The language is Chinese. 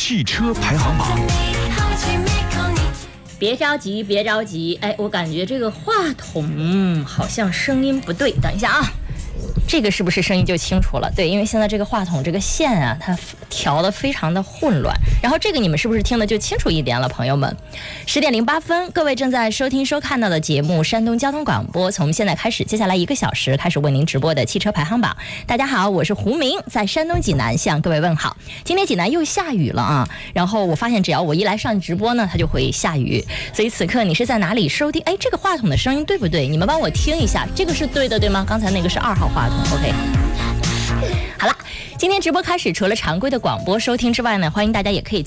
汽车排行榜。 别着急，别着急，哎，我感觉这个话筒好像声音不对，等一下啊。这个是不是声音就清楚了？对，因为现在这个话筒这个线啊，它调得非常的混乱。然后这个你们是不是听得就清楚一点了，朋友们？10点08分，各位正在收听收看到的节目山东交通广播，从现在开始，接下来1个小时开始为您直播的汽车排行榜。大家好，我是胡明，在山东济南向各位问好。今天济南又下雨了啊，然后我发现只要我一来上直播呢，它就会下雨。所以此刻你是在哪里收听？哎，这个话筒的声音对不对？你们帮我听一下，这个是对的对吗？刚才那个是2号话筒。OK， 好了，今天直播开始，除了常规的广播收听之外呢，欢迎大家也可以